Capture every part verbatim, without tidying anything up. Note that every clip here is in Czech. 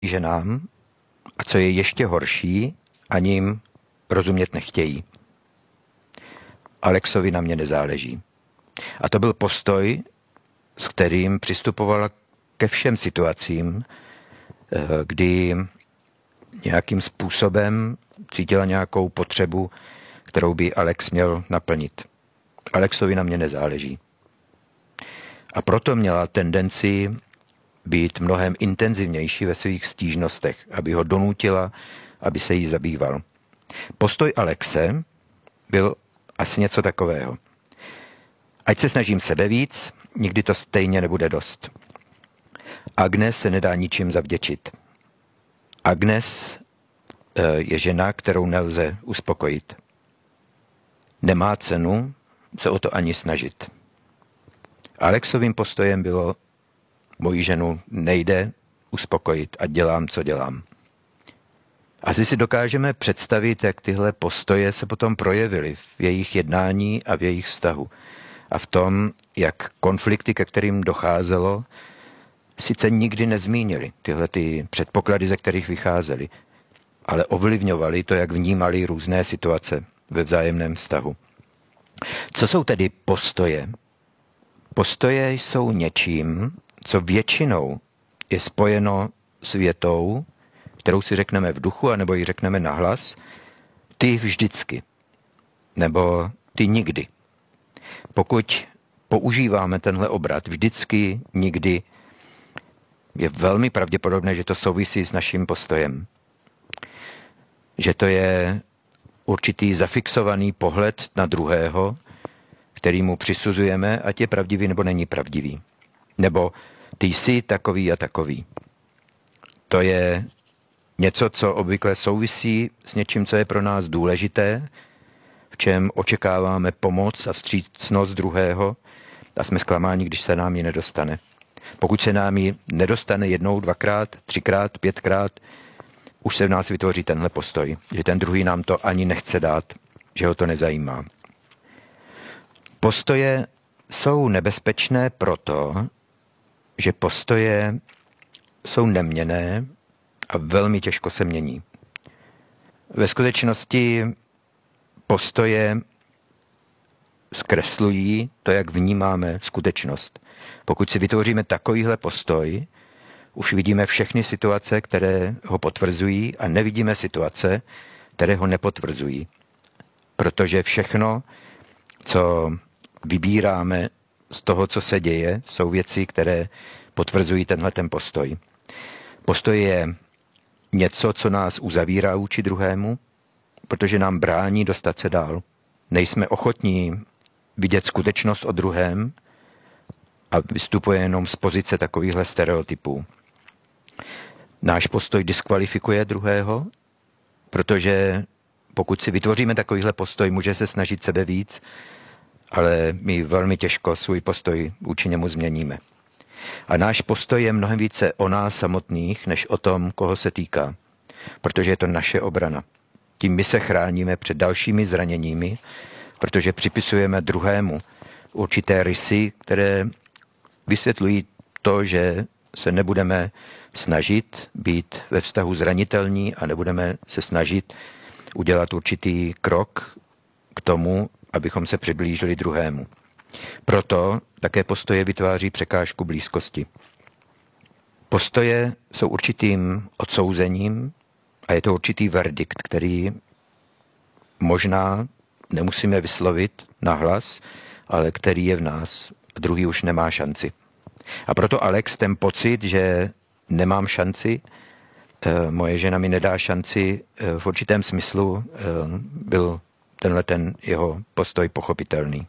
ženám a co je ještě horší, ani jim rozumět nechtějí. Alexovi na mě nezáleží. A to byl postoj, s kterým přistupovala ke všem situacím, kdy nějakým způsobem cítila nějakou potřebu, kterou by Alex měl naplnit. Alexovi na mě nezáleží. A proto měla tendenci být mnohem intenzivnější ve svých stížnostech, aby ho donutila, aby se jí zabýval. Postoj Alexe byl asi něco takového. Ať se snažím sebe víc, nikdy to stejně nebude dost. Agnes se nedá ničím zavděčit. Agnes je žena, kterou nelze uspokojit. Nemá cenu se o to ani snažit. Alexovým postojem bylo, moji ženu nejde uspokojit a dělám, co dělám. Asi si dokážeme představit, jak tyhle postoje se potom projevily v jejich jednání a v jejich vztahu. A v tom, jak konflikty, ke kterým docházelo, sice nikdy nezmínili tyhle ty předpoklady, ze kterých vycházeli, ale ovlivňovali to, jak vnímali různé situace ve vzájemném vztahu. Co jsou tedy postoje? Postoje jsou něčím, co většinou je spojeno s větou, kterou si řekneme v duchu, anebo ji řekneme nahlas, ty vždycky, nebo ty nikdy. Pokud používáme tenhle obrat vždycky, nikdy, je velmi pravděpodobné, že to souvisí s naším postojem. Že to je určitý zafixovaný pohled na druhého, který mu přisuzujeme, ať je pravdivý nebo není pravdivý. Nebo ty jsi takový a takový. To je něco, co obvykle souvisí s něčím, co je pro nás důležité, v čem očekáváme pomoc a vstřícnost druhého a jsme zklamáni, když se nám ji nedostane. Pokud se nám ji nedostane jednou, dvakrát, třikrát, pětkrát, už se v nás vytvoří tenhle postoj, že ten druhý nám to ani nechce dát, že ho to nezajímá. Postoje jsou nebezpečné proto, že postoje jsou neměnné a velmi těžko se mění. Ve skutečnosti postoje zkreslují to, jak vnímáme skutečnost. Pokud si vytvoříme takovýhle postoj, už vidíme všechny situace, které ho potvrzují a nevidíme situace, které ho nepotvrzují. Protože všechno, co vybíráme z toho, co se děje, jsou věci, které potvrzují tenhle ten postoj. Postoj je něco, co nás uzavírá vůči druhému, protože nám brání dostat se dál. Nejsme ochotní vidět skutečnost o druhém a vystupuje jenom z pozice takovýchhle stereotypů. Náš postoj diskvalifikuje druhého, protože pokud si vytvoříme takovýhle postoj, může se snažit sebe víc, ale my velmi těžko svůj postoj vůči němu změníme. A náš postoj je mnohem více o nás samotných, než o tom, koho se týká. Protože je to naše obrana. Tím my se chráníme před dalšími zraněními, protože připisujeme druhému určité rysy, které vysvětlují to, že se nebudeme snažit být ve vztahu zranitelní a nebudeme se snažit udělat určitý krok k tomu, abychom se přiblížili druhému. Proto také postoje vytváří překážku blízkosti. Postoje jsou určitým odsouzením a je to určitý verdikt, který možná nemusíme vyslovit nahlas, ale který je v nás a druhý už nemá šanci. A proto Alex ten pocit, že nemám šanci, moje žena mi nedá šanci, v určitém smyslu byl tenhle ten jeho postoj pochopitelný.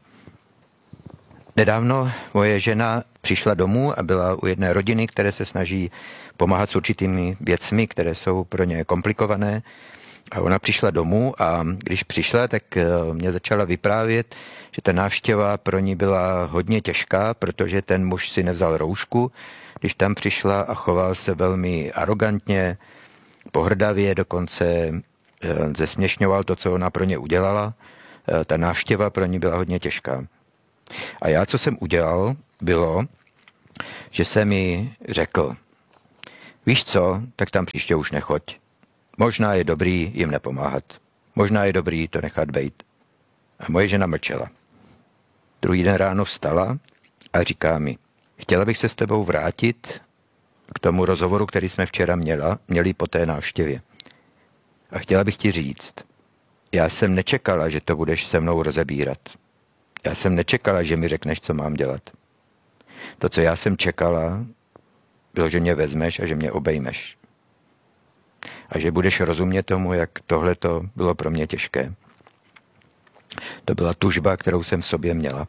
Nedávno moje žena přišla domů a byla u jedné rodiny, které se snaží pomáhat s určitými věcmi, které jsou pro ně komplikované. A ona přišla domů a když přišla, tak mě začala vyprávět, že ta návštěva pro ní byla hodně těžká, protože ten muž si nevzal roušku, když tam přišla a choval se velmi arrogantně, pohrdavě, dokonce zesměšňoval to, co ona pro ně udělala. Ta návštěva pro ní byla hodně těžká. A já, co jsem udělal, bylo, že jsem mi řekl, Víš co, tak tam příště už nechoď. Možná je dobrý jim nepomáhat. Možná je dobrý to nechat bejt. A moje žena mlčela. Druhý den ráno vstala a říká mi, chtěla bych se s tebou vrátit k tomu rozhovoru, který jsme včera měla, měli po té návštěvě. A chtěla bych ti říct, já jsem nečekala, že to budeš se mnou rozebírat. Já jsem nečekala, že mi řekneš, co mám dělat. To, co já jsem čekala, bylo, že mě vezmeš a že mě obejmeš. A že budeš rozumět tomu, jak tohle to bylo pro mě těžké. To byla tužba, kterou jsem v sobě měla.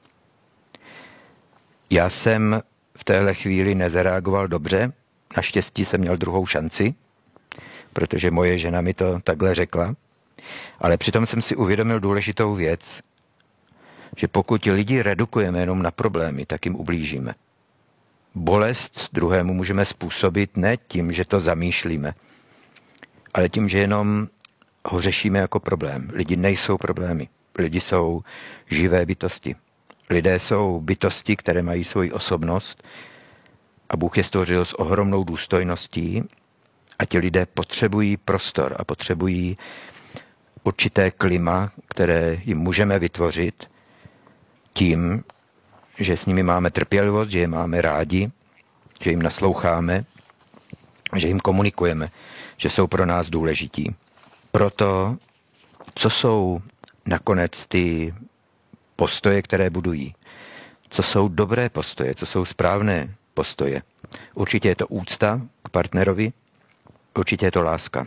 Já jsem v téhle chvíli nezareagoval dobře. Naštěstí jsem měl druhou šanci, protože moje žena mi to takhle řekla. Ale přitom jsem si uvědomil důležitou věc, že pokud lidi redukujeme jenom na problémy, tak jim ublížíme. Bolest druhému můžeme způsobit ne tím, že to zamýšlíme, ale tím, že jenom ho řešíme jako problém. Lidi nejsou problémy. Lidi jsou živé bytosti. Lidé jsou bytosti, které mají svoji osobnost a Bůh je stvořil s ohromnou důstojností a ti lidé potřebují prostor a potřebují určité klima, které jim můžeme vytvořit tím, že s nimi máme trpělivost, že je máme rádi, že jim nasloucháme, že jim komunikujeme, že jsou pro nás důležití. Proto, co jsou nakonec ty postoje, které budují, co jsou dobré postoje, co jsou správné postoje. Určitě je to úcta k partnerovi, určitě je to láska.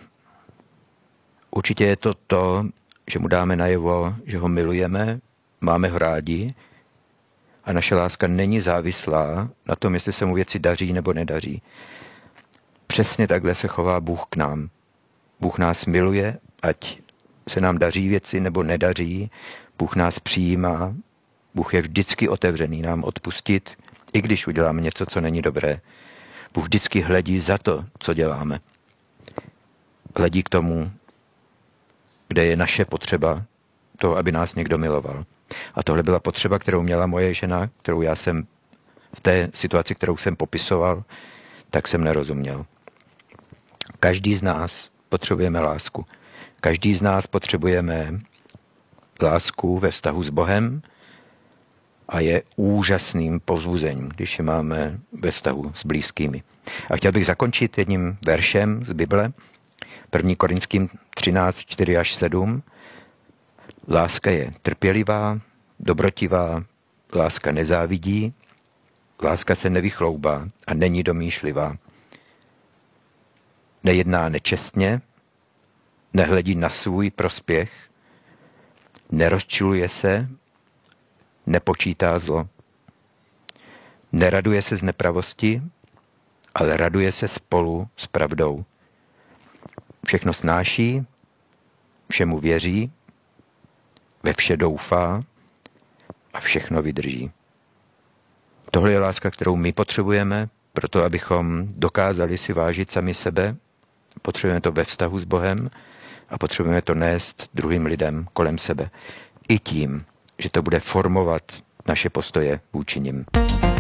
Určitě je to to, že mu dáme najevo, že ho milujeme, máme ho rádi a naše láska není závislá na tom, jestli se mu věci daří nebo nedaří. Přesně takhle se chová Bůh k nám. Bůh nás miluje, ať se nám daří věci nebo nedaří. Bůh nás přijímá. Bůh je vždycky otevřený nám odpustit, i když uděláme něco, co není dobré. Bůh vždycky hledí za to, co děláme. Hledí k tomu, kde je naše potřeba toho, aby nás někdo miloval. A tohle byla potřeba, kterou měla moje žena, kterou já jsem v té situaci, kterou jsem popisoval, tak jsem nerozuměl. Každý z nás potřebujeme lásku. Každý z nás potřebujeme lásku ve vztahu s Bohem a je úžasným povzbuzením, když je máme ve vztahu s blízkými. A chtěl bych zakončit jedním veršem z Bible, první Korinským třináct, čtyři až sedm. Láska je trpělivá, dobrotivá, láska nezávidí, láska se nevychloubá a není domýšlivá. Nejedná nečestně, nehledí na svůj prospěch, nerozčiluje se, nepočítá zlo. Neraduje se z nepravosti, ale raduje se spolu s pravdou. Všechno snáší, všemu věří, ve vše doufá a všechno vydrží. Tohle je láska, kterou my potřebujeme, proto abychom dokázali si vážit sami sebe. Potřebujeme to ve vztahu s Bohem a potřebujeme to nést druhým lidem kolem sebe. I tím, že to bude formovat naše postoje vůči nim.